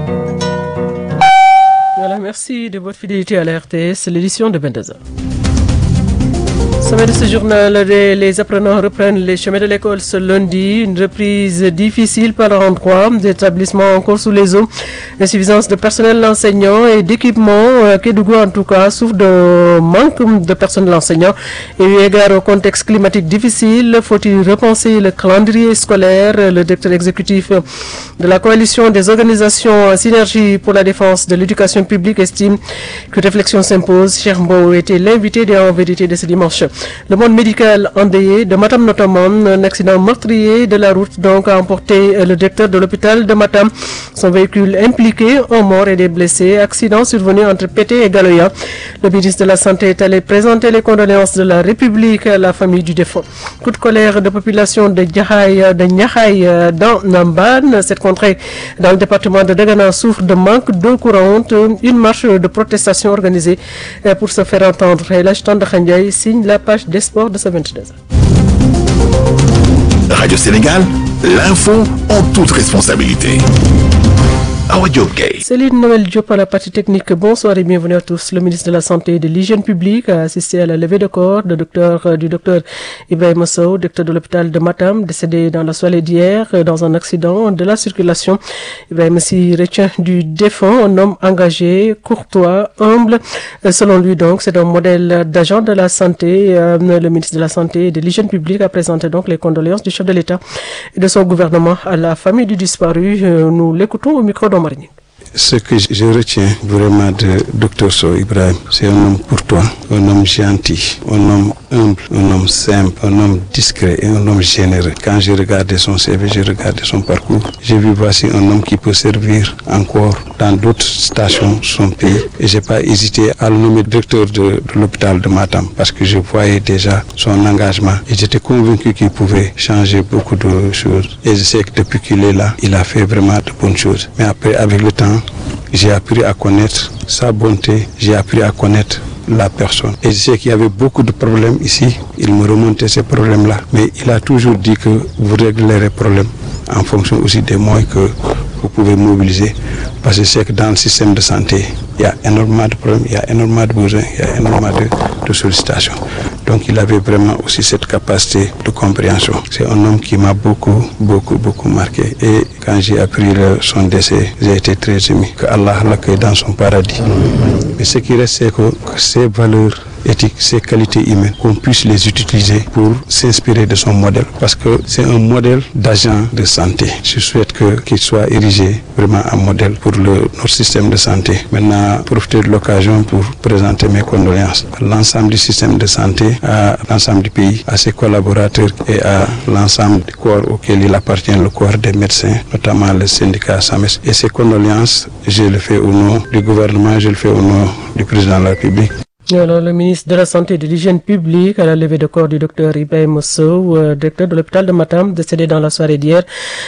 Voilà, merci de votre fidélité à la RTS, l'édition de 22h. Sommet de ce journal, les apprenants reprennent les chemins de l'école ce lundi. Une reprise difficile par l'endroit d'établissements encore sous les eaux. Insuffisance de personnel enseignant et d'équipement. Kédougou, en tout cas, souffre de manque de personnel enseignant. Et eu égard au contexte climatique difficile, faut-il repenser le calendrier scolaire? Le directeur exécutif de la coalition des organisations Synergie pour la défense de l'éducation publique estime que réflexion s'impose. Cheikh Mbow était l'invité des En Vérité de ce dimanche. Le monde médical endeuillé de Matam notamment, un accident meurtrier de la route donc a emporté le directeur de l'hôpital de Matam. Son véhicule impliqué, un mort et des blessés. Accident survenu entre Pété et Galoya. Le ministre de la Santé est allé présenter les condoléances de la République à la famille du défunt. Coup de colère de population de Niakhaye dans Namban. Cette contrée dans le département de Dagana souffre de manque d'eau courante. Une marche de protestation organisée pour se faire entendre. Et l'agent de Khandjaï signe la page des sports de ce 22h. Radio Sénégal, l'info en toute responsabilité. Céline Noël Diop à la partie technique. Bonsoir et bienvenue à tous. Le ministre de la Santé et de l'Hygiène publique a assisté à la levée de corps du docteur Ibrahim Sow, directeur de l'hôpital de Matam, décédé dans la soirée d'hier dans un accident de la circulation. Ibrahim s'y retient du défunt, un homme engagé, courtois, humble. Selon lui donc, c'est un modèle d'agent de la santé. Le ministre de la Santé et de l'Hygiène publique a présenté donc les condoléances du chef de l'État et de son gouvernement à la famille du disparu. Nous l'écoutons au micro d'Omar. Ce que je retiens vraiment de Dr Sow Ibrahim, c'est un homme courtois, un homme gentil, un homme humble, un homme simple, un homme discret et un homme généreux. Quand j'ai regardé son CV, j'ai regardé son parcours, j'ai vu voici un homme qui peut servir encore dans d'autres stations de son pays. Et j'ai pas hésité à le nommer directeur de l'hôpital de Matam parce que je voyais déjà son engagement et j'étais convaincu qu'il pouvait changer beaucoup de choses. Et je sais que depuis qu'il est là, il a fait vraiment de bonnes choses. Mais après, avec le temps, j'ai appris à connaître sa bonté, j'ai appris à connaître la personne. Et je sais qu'il y avait beaucoup de problèmes ici. Il me remontait ces problèmes-là. Mais il a toujours dit que vous réglerez les problèmes en fonction aussi des moyens que vous pouvez mobiliser. Parce que je sais que dans le système de santé, il y a énormément de problèmes, il y a énormément de besoins, il y a énormément de sollicitations. Donc il avait vraiment aussi cette capacité de compréhension. C'est un homme qui m'a beaucoup marqué. Et quand j'ai appris son décès, j'ai été très ému. Que Allah l'accueille dans son paradis. Mais ce qui reste, c'est que ces valeurs éthiques, ces qualités humaines, qu'on puisse les utiliser pour s'inspirer de son modèle. Parce que c'est un modèle d'agent de santé. Je souhaite qu'il soit érigé vraiment en modèle pour notre système de santé. Maintenant, profiter de l'occasion pour présenter mes condoléances à l'ensemble du système de santé, à l'ensemble du pays, à ses collaborateurs et à l'ensemble du corps auquel il appartient, le corps des médecins, notamment le syndicat SAMES. Et ces condoléances, je le fais au nom du gouvernement, je le fais au nom du président de la République. Alors, le ministre de la Santé et de l'Hygiène publique à la levée de corps du docteur Ibrahim Sow, directeur de l'hôpital de Matam, décédé dans la soirée d'hier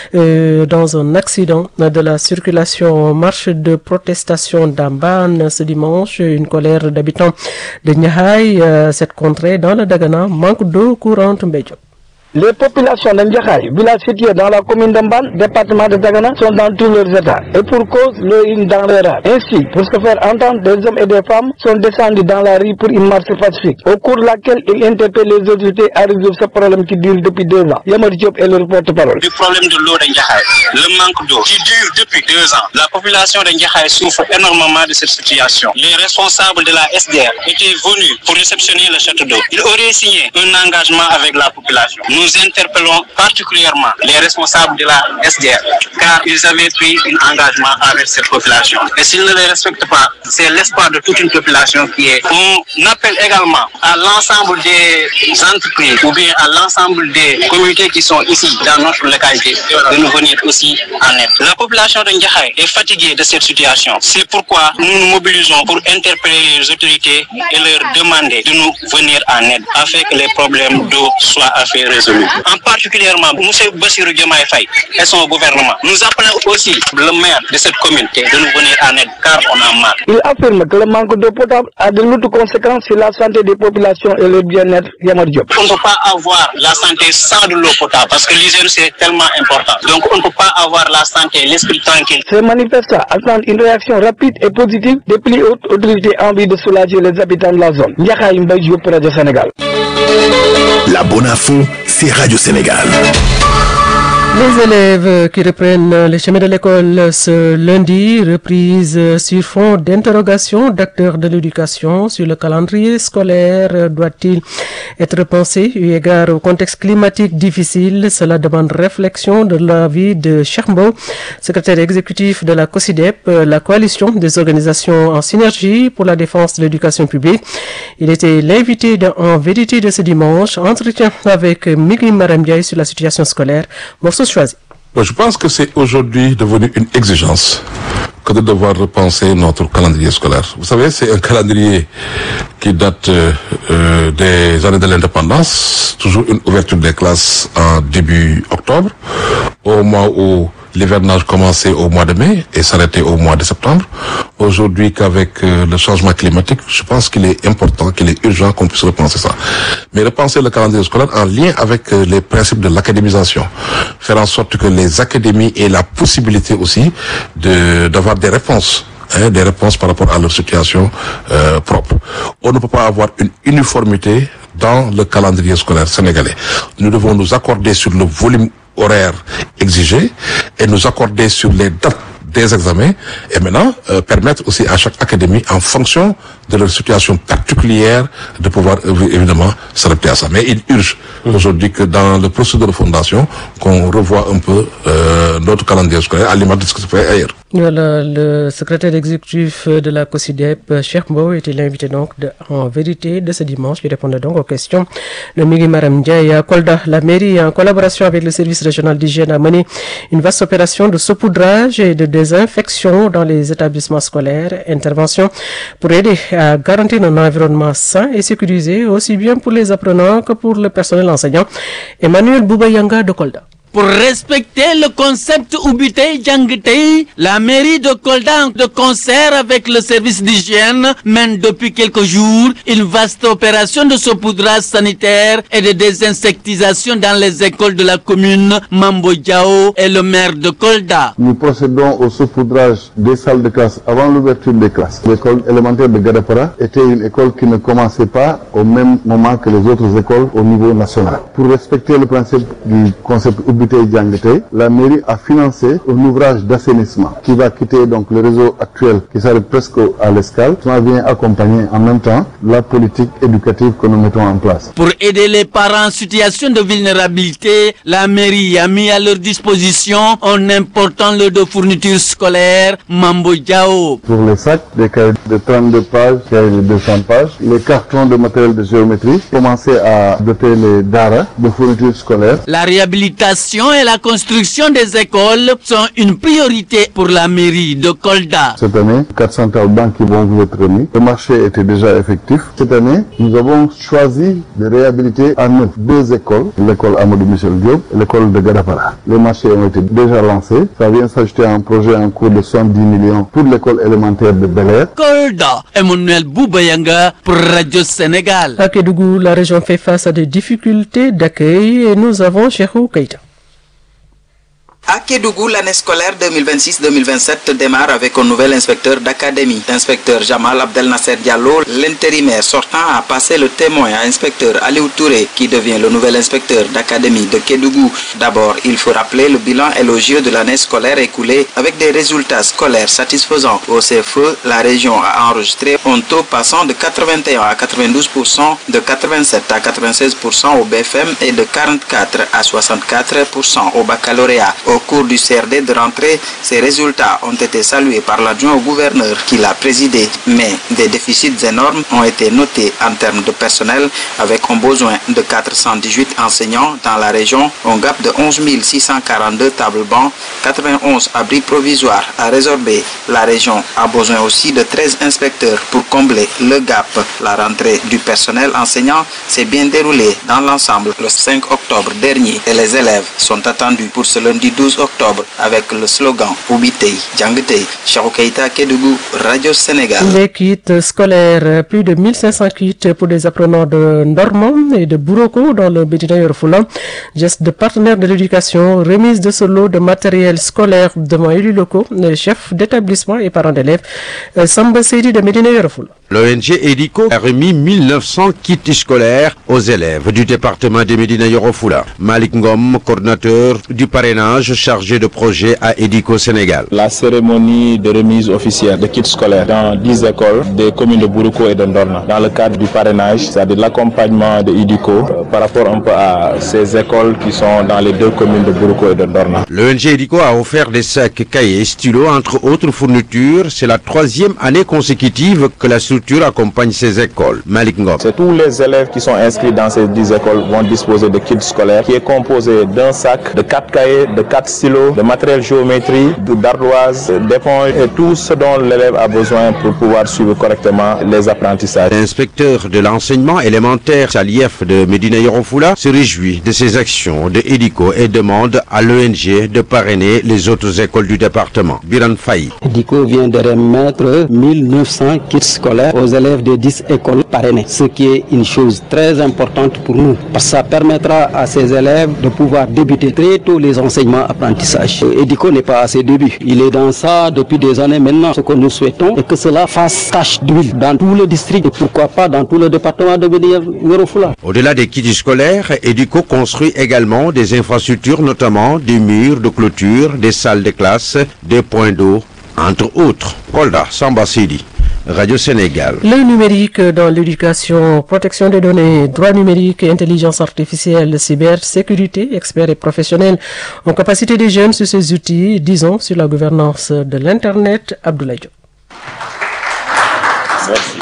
dans un accident de la circulation. Marche de protestation d'Amban ce dimanche, une colère d'habitants de Niakhaye, cette contrée dans le Dagana, manque d'eau courante. Mbédio. Les populations de Niakhaye, village situé dans la commune d'Amban, département de Dagana, sont dans tous leurs états. Et pour cause, l'eau est une denrée rare. Ainsi, pour se faire entendre, des hommes et des femmes sont descendus dans la rue pour une marche pacifique, au cours de laquelle ils interpellent les autorités à résoudre ce problème qui dure depuis 2 ans. Yamar Diop est leur porte-parole. Le problème de l'eau de Niakhaye, le manque d'eau, qui dure depuis 2 ans. La population de Niakhaye souffre énormément de cette situation. Les responsables de la SDR étaient venus pour réceptionner le château d'eau. Ils auraient signé un engagement avec la population. Nous interpellons particulièrement les responsables de la SDR car ils avaient pris un engagement avec cette population. Et s'ils ne les respectent pas, c'est l'espoir de toute une population qui est. On appelle également à l'ensemble des entreprises ou bien à l'ensemble des communautés qui sont ici dans notre localité de nous venir aussi en aide. La population de Niakhaye est fatiguée de cette situation. C'est pourquoi nous nous mobilisons pour interpeller les autorités et leur demander de nous venir en aide afin que les problèmes d'eau soient résolus. absolue. En particulièrement, M. Bassirou Diomaye Faye et son gouvernement. Nous appelons aussi le maire de cette commune de nous venir en aide car on a mal. Il affirme que le manque d'eau potable a de lourdes conséquences sur la santé des populations et le bien-être. Yamar Diop. On ne peut pas avoir la santé sans de l'eau potable parce que l'hygiène c'est tellement important. Donc on ne peut pas avoir la santé, l'esprit tranquille. Ces manifestants attendent une réaction rapide et positive des plus hautes autorités en vue de soulager les habitants de la zone. Ndiakhaye Mbaye Diop pour Radio Sénégal. La bonne info, c'est Radio Sénégal. Les élèves qui reprennent les chemins de l'école ce lundi, reprise sur fond d'interrogation d'acteurs de l'éducation sur le calendrier scolaire. Doit-il être pensé eu égard au contexte climatique difficile? Cela demande réflexion de l'avis de Cheikh Mbow, secrétaire exécutif de la COSYDEP, la coalition des organisations en synergie pour la défense de l'éducation publique. Il était l'invité En Vérité de ce dimanche. Entretien avec Migui Maram Ndiaye sur la situation scolaire. Choisi. Je pense que c'est aujourd'hui devenu une exigence que de devoir repenser notre calendrier scolaire. Vous savez, c'est un calendrier qui date des années de l'indépendance, toujours une ouverture des classes en début octobre, au mois où l'hivernage commençait au mois de mai et s'arrêtait au mois de septembre. Aujourd'hui, qu'avec le changement climatique, je pense qu'il est important, qu'il est urgent qu'on puisse repenser ça. Mais repenser le calendrier scolaire en lien avec les principes de l'académisation. Faire en sorte que les académies aient la possibilité aussi d'avoir des réponses. Des réponses par rapport à leur situation propre. On ne peut pas avoir une uniformité dans le calendrier scolaire sénégalais. Nous devons nous accorder sur le volume horaire exigé et nous accorder sur les dates des examens et maintenant permettre aussi à chaque académie en fonction de leur situation particulière de pouvoir évidemment s'adapter à ça. Mais il urge aujourd'hui que dans le processus de fondation qu'on revoie un peu notre calendrier scolaire à l'image de ce que se fait ailleurs. Voilà, le secrétaire exécutif de la COSYDEP, Cheikh Mbow, était l'invité donc En Vérité de ce dimanche. Il répondait donc aux questions de Migui Maram Ndiaye. À Kolda, la mairie, en collaboration avec le service régional d'hygiène, a mené une vaste opération de saupoudrage et de désinfection dans les établissements scolaires. Intervention pour aider à garantir un environnement sain et sécurisé, aussi bien pour les apprenants que pour le personnel enseignant. Emmanuel Boubayanga de Kolda. Pour respecter le concept Ubitei Djangitei, la mairie de Kolda, de concert avec le service d'hygiène, mène depuis quelques jours une vaste opération de saupoudrage sanitaire et de désinsectisation dans les écoles de la commune. Mambo Diao est le maire de Kolda. Nous procédons au saupoudrage des salles de classe avant l'ouverture des classes. L'école élémentaire de Gadapara était une école qui ne commençait pas au même moment que les autres écoles au niveau national. Pour respecter le principe du concept la mairie a financé un ouvrage d'assainissement qui va quitter donc le réseau actuel qui s'arrête presque à l'escale. Ça vient accompagner en même temps la politique éducative que nous mettons en place. Pour aider les parents en situation de vulnérabilité, la mairie a mis à leur disposition un important lot de fournitures scolaires Mambo Diao. Pour les sacs, des cahiers de 32 pages, cahiers de 200 pages, les cartons de matériel de géométrie, commencer à doter les DARA de fournitures scolaires. La réhabilitation et la construction des écoles sont une priorité pour la mairie de Kolda. Cette année, 400 bancs qui vont vous être remis. Le marché était déjà effectif. Cette année, nous avons choisi de réhabiliter à neuf 2 écoles, l'école Amadou Michel Diop et l'école de Gadapara. Les marchés ont été déjà lancés. Ça vient s'ajouter à un projet en cours de 70 millions pour l'école élémentaire de Bel-Air. Kolda, Emmanuel Boubayanga pour Radio Sénégal. À Kédougou, la région fait face à des difficultés d'accueil et nous avons Cheikhou Keïta. À Kédougou, l'année scolaire 2026-2027 démarre avec un nouvel inspecteur d'académie. L'inspecteur Jamal Abdel Nasser Diallo, l'intérimaire sortant, a passé le témoin à l'inspecteur Aliou Touré, qui devient le nouvel inspecteur d'académie de Kédougou. D'abord, il faut rappeler le bilan élogieux de l'année scolaire écoulée avec des résultats scolaires satisfaisants. Au CFE, la région a enregistré un taux passant de 81 à 92%, de 87 à 96% au BFM et de 44 à 64% au baccalauréat. Au cours du CRD de rentrée, ces résultats ont été salués par l'adjoint au gouverneur qui l'a présidé. Mais des déficits énormes ont été notés en termes de personnel avec un besoin de 418 enseignants dans la région, un gap de 11 642 tables bancs, 91 abris provisoires à résorber. La région a besoin aussi de 13 inspecteurs pour combler le gap. La rentrée du personnel enseignant s'est bien déroulée dans l'ensemble le 5 octobre dernier et les élèves sont attendus pour ce lundi 12 octobre avec le slogan Oubitei, Djangtei, Cheikhou Keita, Kédougou, Radio Sénégal. Les kits scolaires, plus de 1500 kits pour les apprenants de Ndormam et de Bouroko dans le Médina Yoro Foulah. Geste de partenaire de l'éducation, remise de ce lot de matériel scolaire devant élus locaux, chefs d'établissement et parents d'élèves. Samba Seydi de Médina Yoro Foulah. L'ONG EDICO a remis 1900 kits scolaires aux élèves du département de Médina Yoro Foulah. Malik Ngom, coordinateur du parrainage chargé de projet à EDICO Sénégal. La cérémonie de remise officielle de kits scolaires dans 10 écoles des communes de Bouroko et de Ndorna, dans le cadre du parrainage, c'est-à-dire de l'accompagnement de EDICO par rapport un peu à ces écoles qui sont dans les deux communes de Bouroko et de Ndorna. L'ONG EDICO a offert des sacs, cahiers, stylos, entre autres fournitures. C'est la 3e année consécutive que la structure accompagne ces écoles. Malik Ngom. C'est tous les élèves qui sont inscrits dans ces 10 écoles vont disposer de kits scolaires qui est composé d'un sac, de 4 cahiers, de 4 stylos, de matériel géométrie, d'ardoises, d'éponges et tout ce dont l'élève a besoin pour pouvoir suivre correctement les apprentissages. L'inspecteur de l'enseignement élémentaire Salief de Médina Yoro Foulah se réjouit de ces actions de EDICO et demande à l'ONG de parrainer les autres écoles du département. Biran Faye. EDICO vient de remettre 1900 kits scolaires aux élèves de 10 écoles parrainées, ce qui est une chose très importante pour nous, parce que ça permettra à ces élèves de pouvoir débuter très tôt les enseignements apprentissages. EDICO n'est pas à ses débuts, il est dans ça depuis des années maintenant. Ce que nous souhaitons est que cela fasse tache d'huile dans tout le district et pourquoi pas dans tout le département de Médina Yoro Foulah. Au-delà des kits scolaires, EDICO construit également des infrastructures, notamment des murs de clôture, des salles de classe, des points d'eau, entre autres. Kolda, Samba Sidi, Radio Sénégal. Le numérique dans l'éducation, protection des données, droit numérique et intelligence artificielle, cybersécurité, experts et professionnels en capacité des jeunes sur ces outils, disons sur la gouvernance de l'Internet. Abdoulaye Diop. Merci.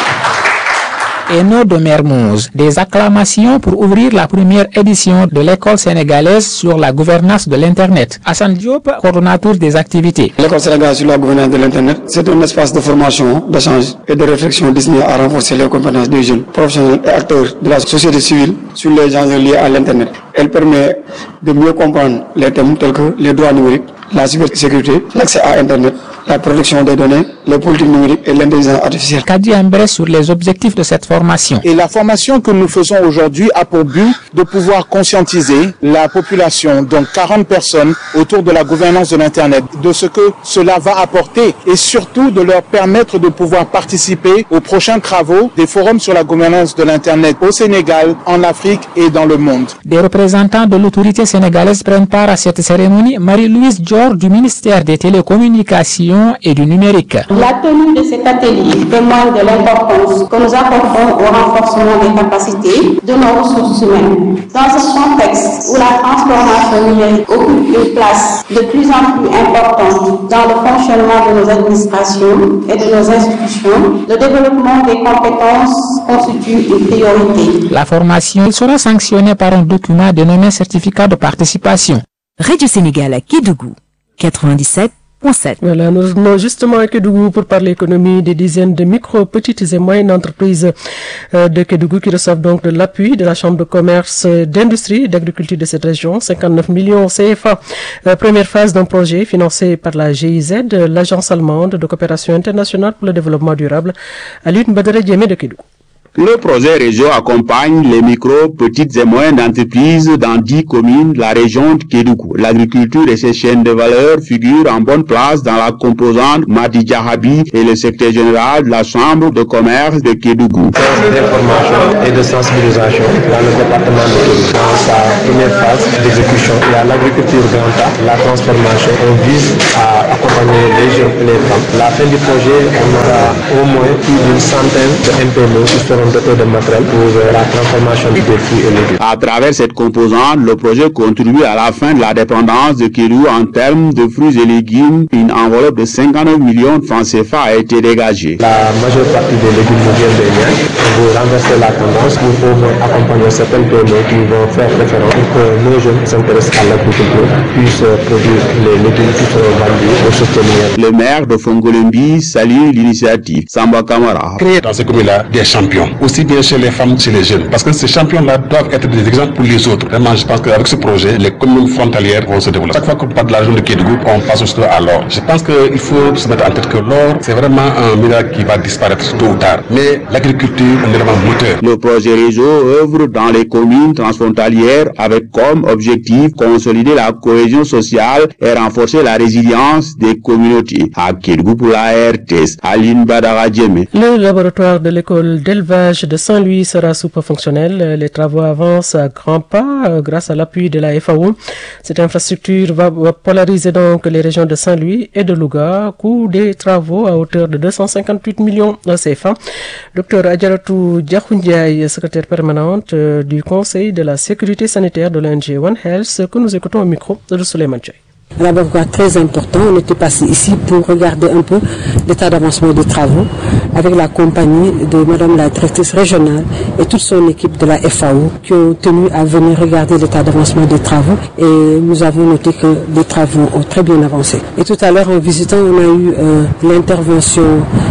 Eno de Mermoz, des acclamations pour ouvrir la première édition de l'école sénégalaise sur la gouvernance de l'Internet. Hassan Diop, coordonnateur des activités. L'école sénégalaise sur la gouvernance de l'Internet, c'est un espace de formation, d'échange et de réflexion destiné à renforcer les compétences des jeunes, professionnels et acteurs de la société civile sur les enjeux liés à l'Internet. Elle permet de mieux comprendre les thèmes tels que les droits numériques, la cybersécurité, l'accès à Internet, la protection des données, les politiques numériques et l'intelligence artificielle. Kadi Ambre sur les objectifs de cette formation. Et la formation que nous faisons aujourd'hui a pour but de pouvoir conscientiser la population, donc 40 personnes, autour de la gouvernance de l'Internet, de ce que cela va apporter et surtout de leur permettre de pouvoir participer aux prochains travaux des forums sur la gouvernance de l'Internet au Sénégal, en Afrique et dans le monde. Des représentants de l'autorité sénégalaise prennent part à cette cérémonie. Marie-Louise Dior du ministère des Télécommunications et du numérique. La tenue de cet atelier témoigne de l'importance que nous accordons au renforcement des capacités de nos ressources humaines. Dans ce contexte où la transformation numérique occupe une place de plus en plus importante dans le fonctionnement de nos administrations et de nos institutions, le développement des compétences constitue une priorité. La formation sera sanctionnée par un document dénommé certificat de participation. Radio Sénégal à Kédougou, 97. Voilà, nous revenons justement à Kédougou pour parler économie. Des dizaines de micro, petites et moyennes entreprises de Kédougou qui reçoivent donc de l'appui de la Chambre de commerce, d'industrie et d'agriculture de cette région. 59 millions CFA. Première phase d'un projet financé par la GIZ, l'Agence allemande de coopération internationale pour le développement durable, à l'une Badara Djemé de Kédougou. Le projet Réseau accompagne les micro, petites et moyennes entreprises dans 10 communes de la région de Kédougou. L'agriculture et ses chaînes de valeur figurent en bonne place dans la composante Madi Djahabi et le secrétaire général de la Chambre de commerce de Kédougou. D'information et de sensibilisation dans le département de Kédougou. Dans sa première phase d'exécution, il y a l'agriculture grand A, la transformation. On vise à accompagner les jeunes et les femmes. La fin du projet, on aura au moins plus d'une centaine de MPME qui seront seront dotés de matériel pour la transformation des fruits et légumes. À travers cette composante, le projet contribue à la fin de la dépendance de Kédougou en termes de fruits et légumes. Une enveloppe de 59 millions de francs CFA a été dégagée. La majeure partie des légumes nous vient des Niayes. On veut renverser la tendance pour au moins accompagner certaines PME qui vont faire référence pour que nos jeunes s'intéressent à l'agriculture, puissent produire les légumes qui seront vendus au soutenir. Le maire de Fongolembi salue l'initiative. Samba Kamara. Créer dans ces communes-là des champions, aussi bien chez les femmes que chez les jeunes, parce que ces champions-là doivent être des exemples pour les autres. Vraiment, je pense qu'avec ce projet, les communes frontalières vont se développer. Chaque fois qu'on parle de la région de Kédougou, on passe aussi à l'or. Je pense qu'il faut se mettre en tête que l'or, c'est vraiment un minerai qui va disparaître tôt ou tard. Mais l'agriculture est un élément moteur. Le projet réseau œuvre dans les communes transfrontalières avec comme objectif consolider la cohésion sociale et renforcer la résilience des communautés. À Kédougou pour la RTS, Aline Badara Djemé. Le laboratoire de l'école d'élevage de Saint-Louis sera fonctionnel. Les travaux avancent à grands pas grâce à l'appui de la FAO. Cette infrastructure va polariser donc les régions de Saint-Louis et de Louga. Coût des travaux à hauteur de 258 millions de CFA. Dr Adjaratou Diakhundiaï, secrétaire permanente du Conseil de la sécurité sanitaire de l'ONG One Health, que nous écoutons au micro de Souleymane Tchoy. Un laboratoire très important. On était passé ici pour regarder un peu l'état d'avancement des travaux avec la compagnie de Madame la directrice régionale et toute son équipe de la FAO qui ont tenu à venir regarder l'état d'avancement des travaux et nous avons noté que les travaux ont très bien avancé. Et tout à l'heure en visitant, on a eu l'intervention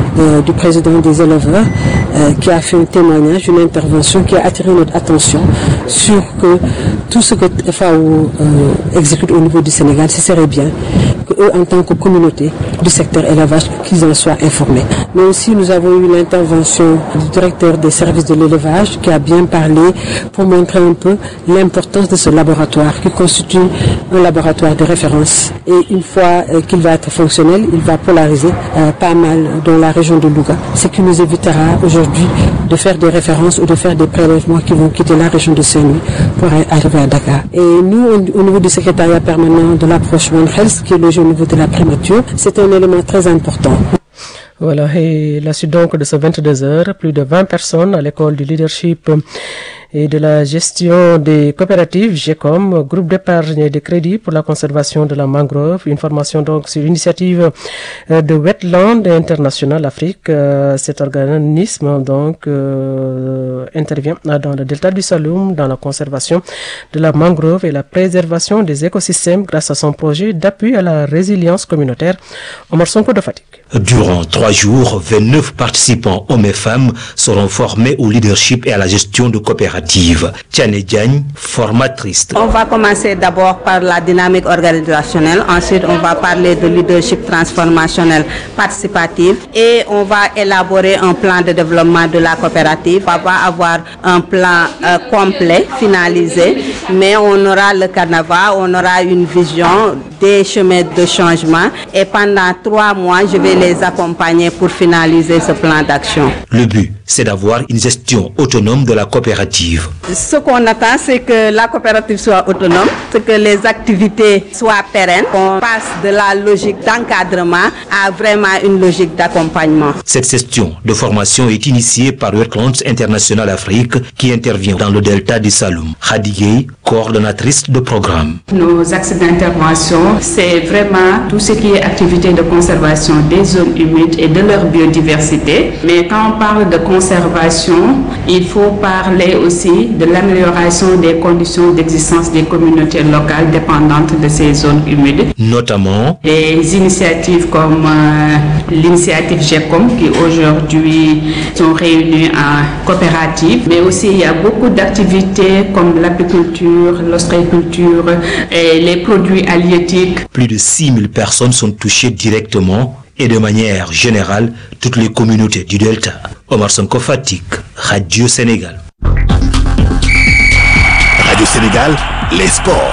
du président des éleveurs qui a fait un témoignage, une intervention qui a attiré notre attention sur que tout ce que la FAO exécute au niveau du Sénégal, ce serait bien qu'eux, en tant que communauté du secteur élevage, qu'ils en soient informés. Mais aussi, nous avons eu l'intervention du directeur des services de l'élevage qui a bien parlé pour montrer un peu l'importance de ce laboratoire qui constitue un laboratoire de référence. Et une fois qu'il va être fonctionnel, il va polariser pas mal dans la région de Louga, ce qui nous évitera aujourd'hui de faire des références ou de faire des prélèvements qui vont quitter la région de Saint-Louis pour arriver à Dakar. Et nous, au niveau du secrétariat permanent de l'approche One Health, qui est logé au niveau de la primature, c'est un élément très important. Voilà, et la suite donc de ce 22h, plus de 20 personnes à l'école du leadership et de la gestion des coopératives GECOM, groupe d'épargne et de crédit pour la conservation de la mangrove, une formation donc sur l'initiative de Wetland International Afrique. Cet organisme donc intervient dans le delta du Saloum dans la conservation de la mangrove et la préservation des écosystèmes grâce à son projet d'appui à la résilience communautaire. Omar Sonko de Fatick. Durant 3 jours, 29 participants, hommes et femmes, seront formés au leadership et à la gestion de coopératives. Tiane Diagne, formatrice. On va commencer d'abord par la dynamique organisationnelle. Ensuite, on va parler de leadership transformationnel participatif et on va élaborer un plan de développement de la coopérative. On va avoir un plan complet, finalisé, mais on aura le carnaval, on aura une vision des chemins de changement et pendant 3 mois, je vais les accompagner pour finaliser ce plan d'action. Le but, c'est d'avoir une gestion autonome de la coopérative. Ce qu'on attend, c'est que la coopérative soit autonome, c'est que les activités soient pérennes, qu'on passe de la logique d'encadrement à vraiment une logique d'accompagnement. Cette session de formation est initiée par Wetland International Afrique qui intervient dans le delta du Saloum. Khadigué, coordonnatrice de programme. Nos axes d'intervention, c'est vraiment tout ce qui est activité de conservation des zones humides et de leur biodiversité. Mais quand on parle de conservation, il faut parler aussi de l'amélioration des conditions d'existence des communautés locales dépendantes de ces zones humides. Notamment des initiatives comme l'initiative GECOM qui aujourd'hui sont réunies en coopérative, mais aussi il y a beaucoup d'activités comme l'apiculture, l'ostréiculture et les produits halieutiques. Plus de 6000 personnes sont touchées directement et de manière générale toutes les communautés du Delta. Omar Sonko Fatick, Radio Sénégal. Radio Sénégal, les sports.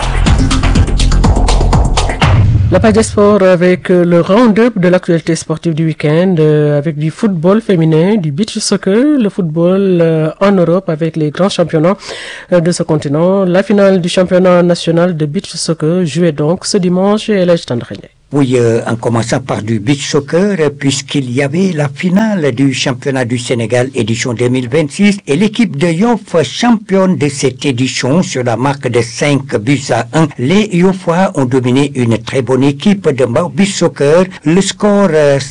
La page des sports avec le round-up de l'actualité sportive du week-end, avec du football féminin, du beach soccer, le football en Europe avec les grands championnats de ce continent. La finale du championnat national de beach soccer jouée donc ce dimanche et la Tandrene. Oui, en commençant par du beach soccer, puisqu'il y avait la finale du championnat du Sénégal édition 2026 et l'équipe de Yoff championne de cette édition sur la marque de 5-1. Les Yoffois ont dominé une très bonne équipe de beach soccer. Le score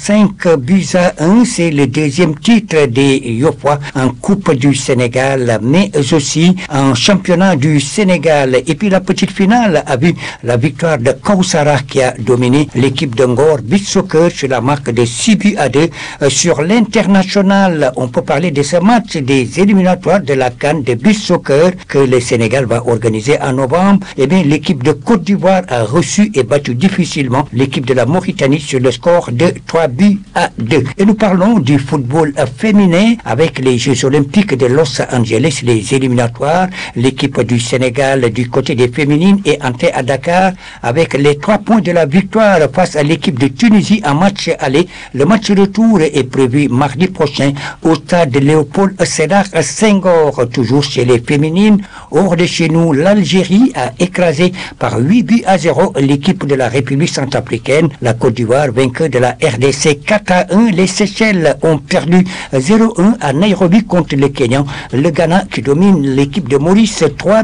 5-1, c'est le deuxième titre des Yoffois en Coupe du Sénégal, mais aussi en championnat du Sénégal. Et puis la petite finale a vu la victoire de Kawsara qui a dominé l'équipe de Ngor Beach Soccer sur la marque de 6-2. Sur l'international, on peut parler de ce match des éliminatoires de la CAN de Beach Soccer que le Sénégal va organiser en novembre. Eh bien, l'équipe de Côte d'Ivoire a reçu et battu difficilement l'équipe de la Mauritanie sur le score de 3-2. Et nous parlons du football féminin avec les Jeux Olympiques de Los Angeles, les éliminatoires. L'équipe du Sénégal du côté des féminines est entrée à Dakar avec les 3 points de la victoire face à l'équipe de Tunisie en match aller. Le match retour est prévu mardi prochain au stade Léopold Sédar Senghor, toujours chez les féminines. Hors de chez nous, l'Algérie a écrasé par 8-0 l'équipe de la République centrafricaine. La Côte d'Ivoire, vainqueur de la RDC 4-1. Les Seychelles ont perdu 0-1 à Nairobi contre le Kenya. Le Ghana qui domine l'équipe de Maurice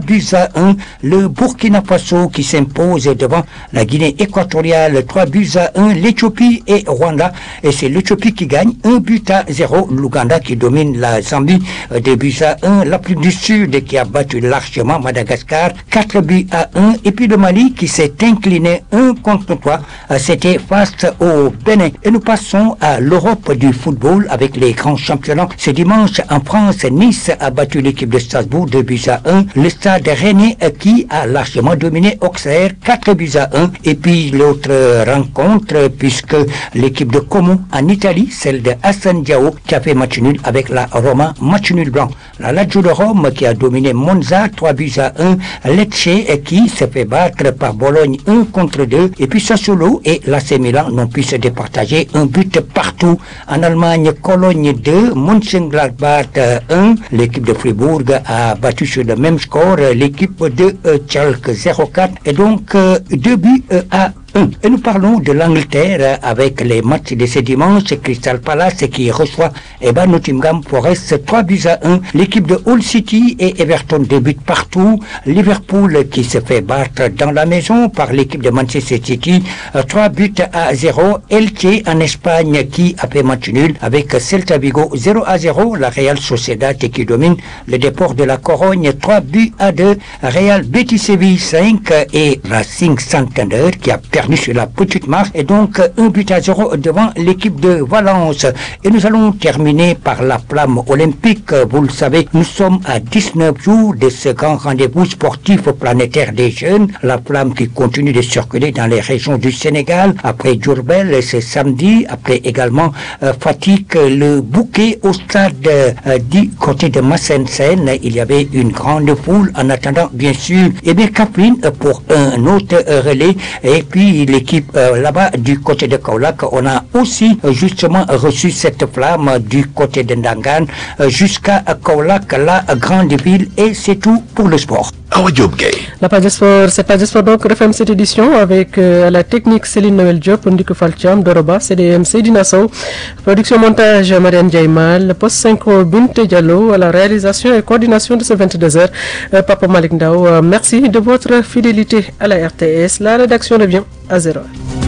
3-1. Le Burkina Faso qui s'impose devant la Guinée équatoriale 3-1. L'Éthiopie et Rwanda. Et c'est l'Éthiopie qui gagne 1-0. L'Ouganda qui domine la Zambie 2-1. L'Afrique du Sud qui a battu largement Madagascar 4-1. Et puis le Mali qui s'est incliné 1-3. C'était face au Bénin. Et nous passons à l'Europe du football avec les grands championnats. Ce dimanche en France, Nice a battu l'équipe de Strasbourg 2-1. Le Stade Rennais qui a largement dominé Auxerre 4-1. Et puis l'autre rencontre, puisque l'équipe de Como en Italie, celle de Hassan Diao qui a fait match nul avec la Roma, match nul blanc. La Lazio de Rome qui a dominé Monza 3-1. Lecce qui s'est fait battre par Bologne 1-2. Et puis Sassuolo et l'AC Milan n'ont pu se départager un but partout. En Allemagne, Cologne 2, Mönchengladbach 1. L'équipe de Fribourg a battu sur le même score l'équipe de Schalke 0-4 et donc 2-1. Et nous parlons de l'Angleterre avec les matchs de ce dimanche. Crystal Palace qui reçoit Nottingham Forest 3-1. L'équipe de Hull City et Everton 2 buts partout. Liverpool qui se fait battre dans la maison par l'équipe de Manchester City 3-0. Elche en Espagne qui a fait match nul avec Celta Vigo 0-0. La Real Sociedad qui domine le Déport de la Corogne 3-2. Real Betis Séville 5 et Racing Santander qui a perdu sur la petite marche et donc 1-0 devant l'équipe de Valence. Et nous allons terminer par la flamme olympique. Vous le savez, nous sommes à 19 jours de ce grand rendez-vous sportif planétaire des jeunes. La flamme qui continue de circuler dans les régions du Sénégal. Après Diourbel, c'est samedi. Après également Fatick, le bouquet au stade du côté de Massensen. Il y avait une grande foule en attendant bien sûr Kaffrine pour un autre relais. Et puis l'équipe là-bas du côté de Kaolack, on a aussi justement reçu cette flamme du côté de Ndangan jusqu'à Kaolack, la grande ville, et c'est tout pour le sport. La page sport, c'est page sport donc referme cette édition avec la technique Céline Noël Diop, Ndiko Falcham, Doroba, CDM Seydina Sow, production montage Marianne Diaymal, post synchro Binte Diallo, à la réalisation et coordination de ce 22h, Papa Malik Ndao. Merci de votre fidélité à la RTS. La rédaction revient à 0h.